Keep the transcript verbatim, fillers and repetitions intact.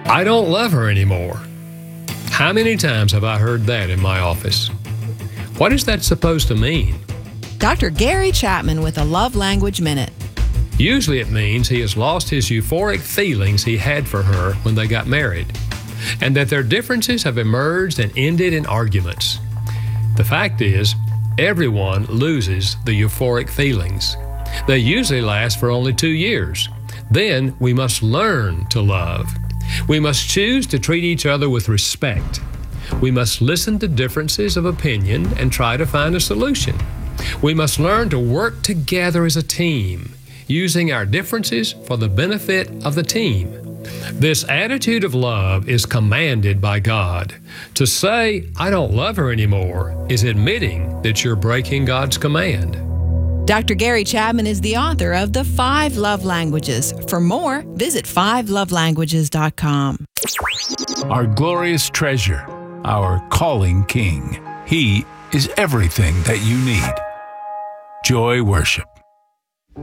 I don't love her anymore. How many times have I heard that in my office? What is that supposed to mean? Doctor Gary Chapman with a Love Language Minute. Usually it means he has lost his euphoric feelings he had for her when they got married, and that their differences have emerged and ended in arguments. The fact is, everyone loses the euphoric feelings. They usually last for only two years. Then we must learn to love. We must choose to treat each other with respect. We must listen to differences of opinion and try to find a solution. We must learn to work together as a team, using our differences for the benefit of the team. This attitude of love is commanded by God. To say, I don't love her anymore, is admitting that you're breaking God's command. Doctor Gary Chapman is the author of The Five Love Languages. For more, visit five love languages dot com. Our glorious treasure, our calling King. He is everything that you need. Joy Worship.